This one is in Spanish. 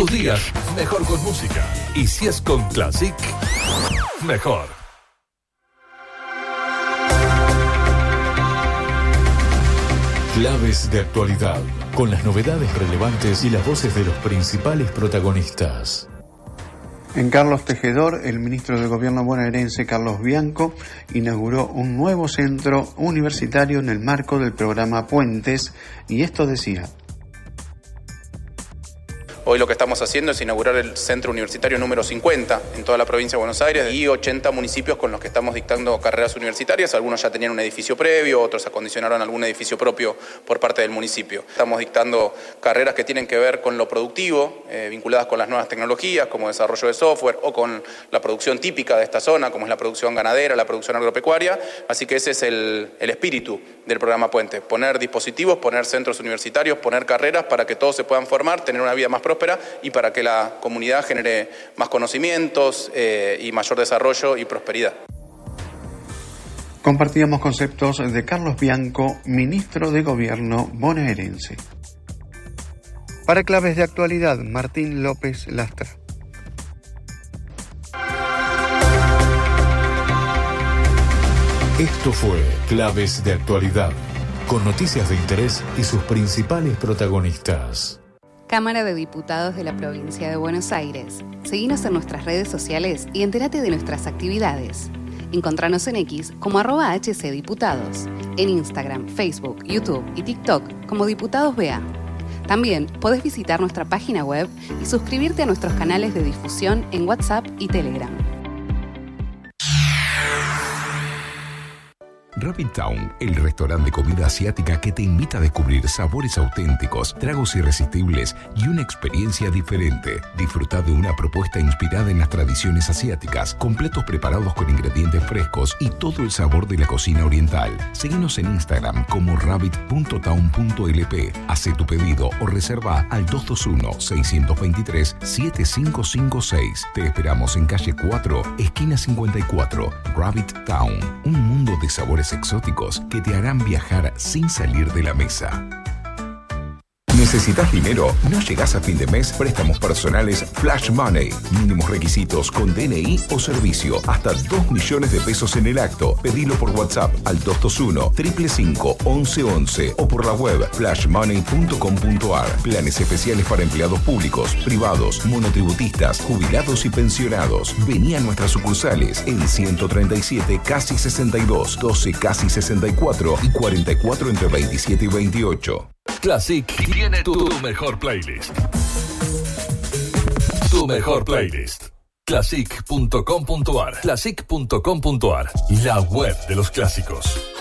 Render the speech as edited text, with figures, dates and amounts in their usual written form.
Tus días, mejor con música. Y si es con Classic, mejor. Claves de actualidad, con las novedades relevantes y las voces de los principales protagonistas. En Carlos Tejedor, el ministro de Gobierno bonaerense Carlos Bianco inauguró un nuevo centro universitario en el marco del programa Puentes, y esto decía: hoy lo que estamos haciendo es inaugurar el centro universitario número 50 en toda la provincia de Buenos Aires y 80 municipios con los que estamos dictando carreras universitarias. Algunos ya tenían un edificio previo, otros acondicionaron algún edificio propio por parte del municipio. Estamos dictando carreras que tienen que ver con lo productivo, vinculadas con las nuevas tecnologías, como desarrollo de software o con la producción típica de esta zona, como es la producción ganadera, la producción agropecuaria. Así que ese es el espíritu del programa Puente: poner dispositivos, poner centros universitarios, poner carreras para que todos se puedan formar, tener una vida más próspera y para que la comunidad genere más conocimientos y mayor desarrollo y prosperidad. Compartíamos conceptos de Carlos Bianco, ministro de Gobierno bonaerense. Para Claves de Actualidad, Martín López Lastra. Esto fue Claves de Actualidad, con noticias de interés y sus principales protagonistas. Cámara de Diputados de la Provincia de Buenos Aires. Seguinos en nuestras redes sociales y entérate de nuestras actividades. Encontranos en X como @HCDiputados, en Instagram, Facebook, YouTube y TikTok como Diputados BA. También podés visitar nuestra página web y suscribirte a nuestros canales de difusión en WhatsApp y Telegram. Rabbit Town, el restaurante de comida asiática que te invita a descubrir sabores auténticos, tragos irresistibles y una experiencia diferente. Disfruta de una propuesta inspirada en las tradiciones asiáticas, con platos preparados con ingredientes frescos y todo el sabor de la cocina oriental. Seguinos en Instagram como rabbit.town.lp. Hace tu pedido o reserva al 221-623-7556. Te esperamos en calle 4, esquina 54, Rabbit Town. Un mundo de sabores exóticos que te harán viajar sin salir de la mesa. ¿Necesitas dinero? ¿No llegás a fin de mes? Préstamos personales Flash Money. Mínimos requisitos con DNI o servicio. Hasta 2 millones de pesos en el acto. Pedilo por WhatsApp al 221-555-1111 o por la web flashmoney.com.ar. Planes especiales para empleados públicos, privados, monotributistas, jubilados y pensionados. Vení a nuestras sucursales en 137 casi 62, 12 casi 64 y 44 entre 27 y 28. Classic tiene tu mejor playlist. Tu mejor playlist. Classic.com.ar. Classic.com.ar. La web de los clásicos.